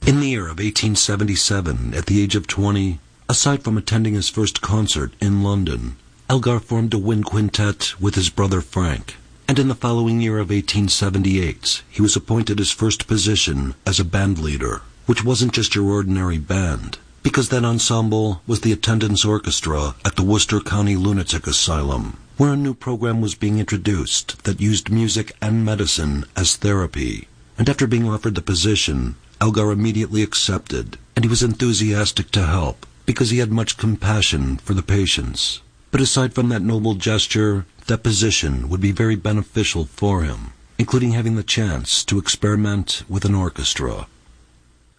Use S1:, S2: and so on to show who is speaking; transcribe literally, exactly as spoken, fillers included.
S1: In the year of eighteen seventy-seven, at the age of twenty, aside from attending his first concert in London, Elgar formed a wind quintet with his brother Frank. And in the following year of eighteen seventy-eight, he was appointed his first position as a band leader, which wasn't just your ordinary band, because that ensemble was the attendance orchestra at the Worcester County Lunatic Asylum, where a new program was being introduced that used music and medicine as therapy. And after being offered the position, Elgar immediately accepted, and he was enthusiastic to help, because he had much compassion for the patients. But aside from that noble gesture, that position would be very beneficial for him, including having the chance to experiment with an orchestra.